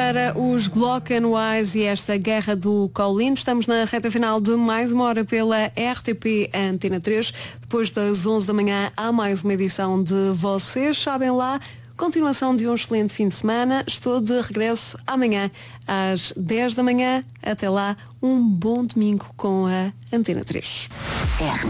para os Glockenwise e esta guerra do Colino. Estamos na reta final de mais uma hora pela RTP Antena 3. Depois das 11 da manhã há mais uma edição de Vocês Sabem Lá. Continuação de um excelente fim de semana. Estou de regresso amanhã às 10 da manhã. Até lá, um bom domingo com a Antena 3.